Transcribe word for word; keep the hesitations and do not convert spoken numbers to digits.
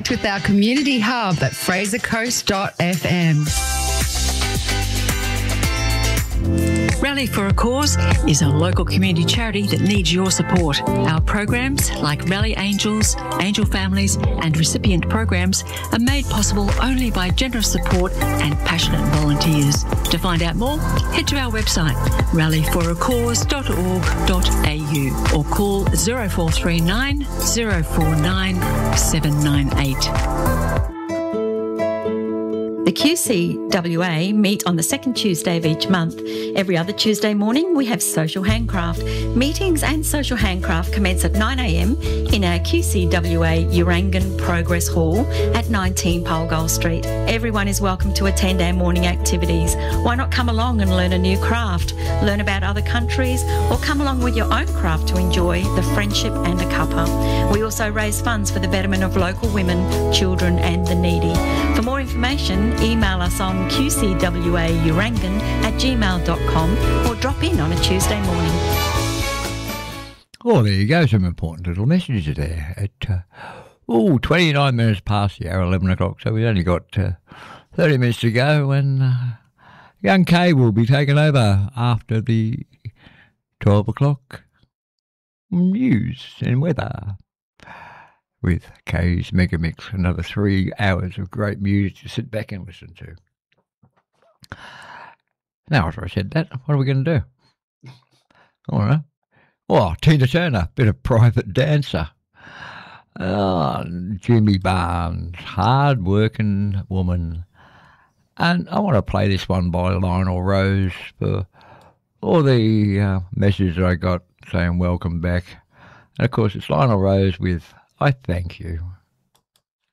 connect with our community hub at fraser coast dot f m. Rally for a Cause is a local community charity that needs your support. Our programs like Rally Angels, Angel Families and recipient programs are made possible only by generous support and passionate volunteers. To find out more, head to our website rally for a cause dot org dot a u or call zero four three nine, zero four nine, seven nine eight. The Q C W A meet on the second Tuesday of each month. Every other Tuesday morning, we have social handcraft. Meetings and social handcraft commence at nine a m in our Q C W A Urangan Progress Hall at nineteen Polgol Street. Everyone is welcome to attend our morning activities. Why not come along and learn a new craft, learn about other countries, or come along with your own craft to enjoy the friendship and a cuppa. We also raise funds for the betterment of local women, children and the needy. For more information, email us on q c w a urangan at gmail dot com or drop in on a Tuesday morning. Oh, there you go, some important little messages there. At uh, oh, twenty-nine minutes past the hour, eleven o'clock, so we've only got uh, thirty minutes to go, and uh, young Kay will be taking over after the twelve o'clock news and weather with Kay's Mega Mix, another three hours of great music to sit back and listen to. Now, after I said that, what are we going to do? All right. Oh, Tina Turner, bit of Private Dancer. Oh, Jimmy Barnes, hard-working woman. And I want to play this one by Lionel Rose for all the uh, messages I got saying welcome back. And, of course, it's Lionel Rose with I Thank You.